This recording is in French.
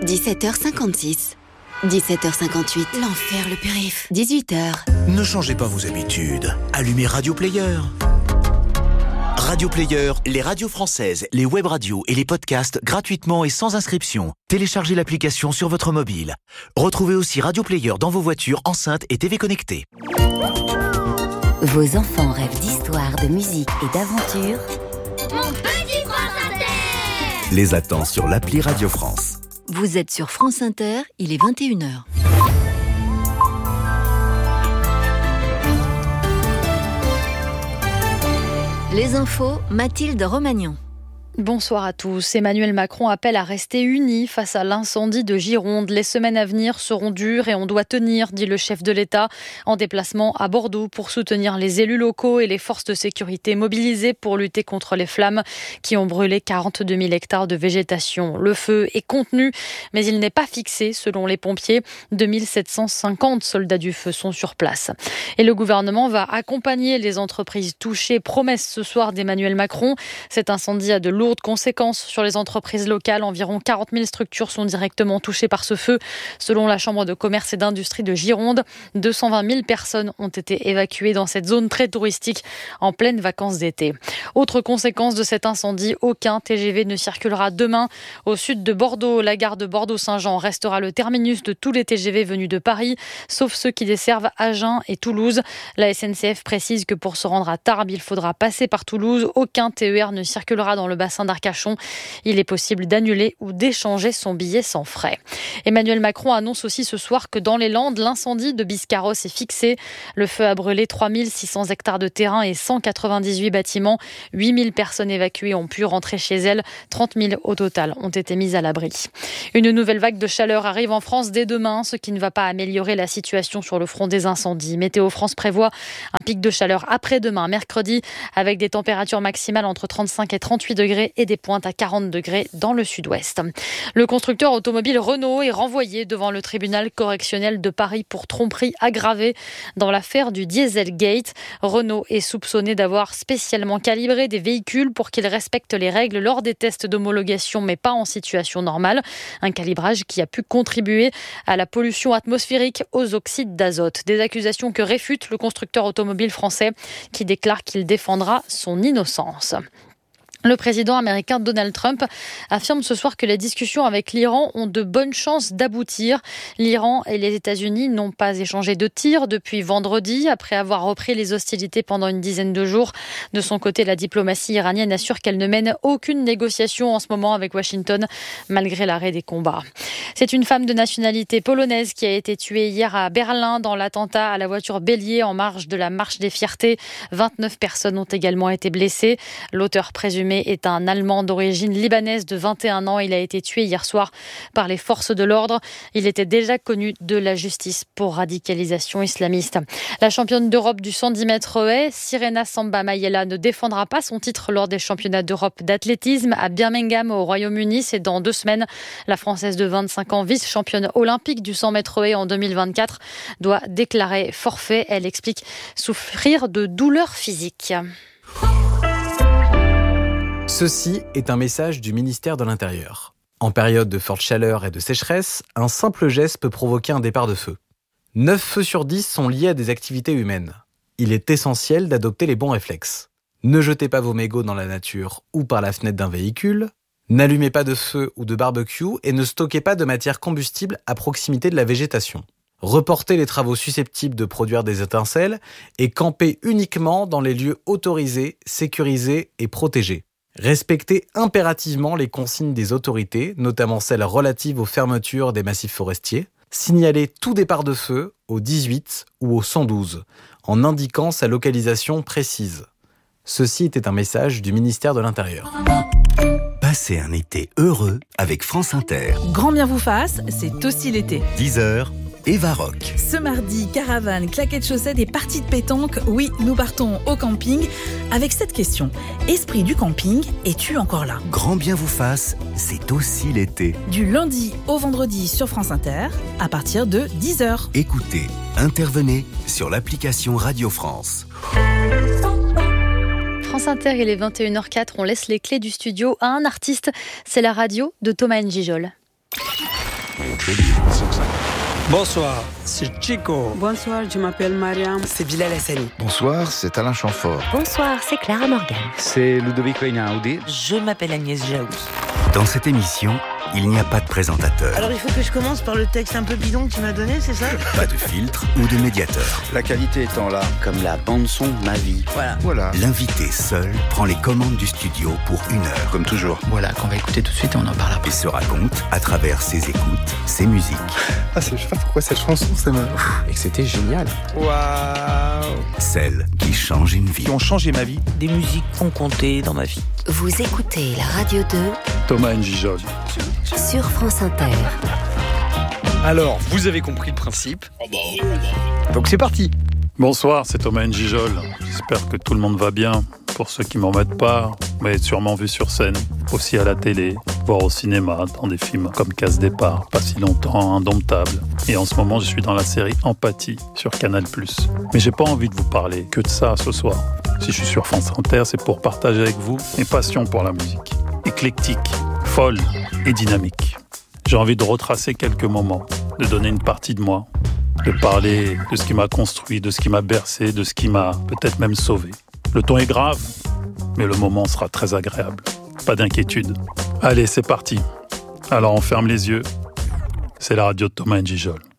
17h56. 17h58. L'enfer, le périph'. 18h. Ne changez pas vos habitudes. Allumez Radio Player. Radio Player, les radios françaises, les web radios et les podcasts gratuitement et sans inscription. Téléchargez l'application sur votre mobile. Retrouvez aussi Radio Player dans vos voitures, enceintes et TV connectées. Vos enfants rêvent d'histoire, de musique et d'aventure. Mon petit France Inter! Les attend sur l'appli Radio France. Vous êtes sur France Inter, il est 21h. Les infos, Mathilde Romagnan. Bonsoir à tous. Emmanuel Macron appelle à rester unis face à l'incendie de Gironde. Les semaines à venir seront dures et on doit tenir, dit le chef de l'État, en déplacement à Bordeaux pour soutenir les élus locaux et les forces de sécurité mobilisées pour lutter contre les flammes qui ont brûlé 42 000 hectares de végétation. Le feu est contenu, mais il n'est pas fixé selon les pompiers. 2750 soldats du feu sont sur place. Et le gouvernement va accompagner les entreprises touchées. Promesse ce soir d'Emmanuel Macron. Cet incendie a de lourdes conséquences sur les entreprises locales. Environ 40 000 structures sont directement touchées par ce feu. Selon la Chambre de commerce et d'industrie de Gironde, 220 000 personnes ont été évacuées dans cette zone très touristique en pleine vacances d'été. Autre conséquence de cet incendie, aucun TGV ne circulera demain. Au sud de Bordeaux, la gare de Bordeaux-Saint-Jean restera le terminus de tous les TGV venus de Paris, sauf ceux qui desservent Agen et Toulouse. La SNCF précise que pour se rendre à Tarbes, il faudra passer par Toulouse. Aucun TER ne circulera dans le bassin d'Arcachon. Il est possible d'annuler ou d'échanger son billet sans frais. Emmanuel Macron annonce aussi ce soir que dans les Landes, l'incendie de Biscarrosse est fixé. Le feu a brûlé 3600 hectares de terrain et 198 bâtiments. 8000 personnes évacuées ont pu rentrer chez elles. 30 000 au total ont été mises à l'abri. Une nouvelle vague de chaleur arrive en France dès demain, ce qui ne va pas améliorer la situation sur le front des incendies. Météo France prévoit un pic de chaleur après-demain, mercredi, avec des températures maximales entre 35 et 38 degrés et des pointes à 40 degrés dans le sud-ouest. Le constructeur automobile Renault est renvoyé devant le tribunal correctionnel de Paris pour tromperie aggravée dans l'affaire du Dieselgate. Renault est soupçonné d'avoir spécialement calibré des véhicules pour qu'ils respectent les règles lors des tests d'homologation, mais pas en situation normale. Un calibrage qui a pu contribuer à la pollution atmosphérique aux oxydes d'azote. Des accusations que réfute le constructeur automobile français qui déclare qu'il défendra son innocence. Le président américain Donald Trump affirme ce soir que les discussions avec l'Iran ont de bonnes chances d'aboutir. L'Iran et les États-Unis n'ont pas échangé de tirs depuis vendredi, après avoir repris les hostilités pendant une dizaine de jours. De son côté, la diplomatie iranienne assure qu'elle ne mène aucune négociation en ce moment avec Washington, malgré l'arrêt des combats. C'est une femme de nationalité polonaise qui a été tuée hier à Berlin dans l'attentat à la voiture bélier en marge de la Marche des Fiertés. 29 personnes ont également été blessées. L'auteur présumé est un Allemand d'origine libanaise de 21 ans. Il a été tué hier soir par les forces de l'ordre. Il était déjà connu de la justice pour radicalisation islamiste. La championne d'Europe du 110 mètres haies, Sirena Samba Mayela, ne défendra pas son titre lors des championnats d'Europe d'athlétisme à Birmingham au Royaume-Uni. C'est dans 2 semaines. La Française de 25 ans, vice-championne olympique du 100 mètres haies en 2024, doit déclarer forfait. Elle explique souffrir de douleurs physiques. Ceci est un message du ministère de l'Intérieur. En période de forte chaleur et de sécheresse, un simple geste peut provoquer un départ de feu. 9 feux sur 10 sont liés à des activités humaines. Il est essentiel d'adopter les bons réflexes. Ne jetez pas vos mégots dans la nature ou par la fenêtre d'un véhicule. N'allumez pas de feu ou de barbecue et ne stockez pas de matière combustible à proximité de la végétation. Reportez les travaux susceptibles de produire des étincelles et campez uniquement dans les lieux autorisés, sécurisés et protégés. Respectez impérativement les consignes des autorités, notamment celles relatives aux fermetures des massifs forestiers. Signalez tout départ de feu au 18 ou au 112, en indiquant sa localisation précise. Ceci était un message du ministère de l'Intérieur. Passez un été heureux avec France Inter. Grand bien vous fasse, c'est aussi l'été. 10h, Eva Rock. Ce mardi, caravane, claquettes chaussettes et parties de pétanque. Oui, nous partons au camping avec cette question. Esprit du camping, es-tu encore là ? Grand bien vous fasse, c'est aussi l'été. Du lundi au vendredi sur France Inter, à partir de 10h. Écoutez, intervenez sur l'application Radio France. France Inter, il est 21h04. On laisse les clés du studio à un artiste. C'est la radio de Thomas Njijol. Bonsoir, c'est Chico. Bonsoir, je m'appelle Mariam. C'est Bilal Hassani. Bonsoir, c'est Alain Chamfort. Bonsoir, c'est Clara Morgan. C'est Ludovico Einaudi. Je m'appelle Agnès Jaoui. Dans cette émission, il n'y a pas de présentateur. Alors il faut que je commence par le texte un peu bidon que tu m'as donné, c'est ça ? Pas de filtre ou de médiateur. La qualité étant là. Comme la bande-son de ma vie. Voilà. L'invité seul prend les commandes du studio pour 1 heure. Comme toujours. Voilà, qu'on va écouter tout de suite et on en parle après. Et se raconte à travers ses écoutes, ses musiques. Je sais pas pourquoi cette chanson, ça m'a... Et que c'était génial. Waouh. Celles qui changent une vie. Qui ont changé ma vie. Des musiques qui ont compté dans ma vie. Vous écoutez la radio 2. Thomas Njijol. Sur France Inter. Alors, vous avez compris le principe. Donc c'est parti. Bonsoir, c'est Thomas Njijol. J'espère que tout le monde va bien. Pour ceux qui m'en mettent pas, vous m'avez sûrement vu sur scène, aussi à la télé, voire au cinéma, dans des films comme Casse Départ, pas si longtemps, Indomptable. Et en ce moment, je suis dans la série Empathie sur Canal+. Mais j'ai pas envie de vous parler que de ça ce soir. Si je suis sur France Inter, c'est pour partager avec vous mes passions pour la musique. Éclectique, folle et dynamique. J'ai envie de retracer quelques moments, de donner une partie de moi, de parler de ce qui m'a construit, de ce qui m'a bercé, de ce qui m'a peut-être même sauvé. Le ton est grave, mais le moment sera très agréable. Pas d'inquiétude. Allez, c'est parti. Alors on ferme les yeux. C'est la radio de Thomas Njijol.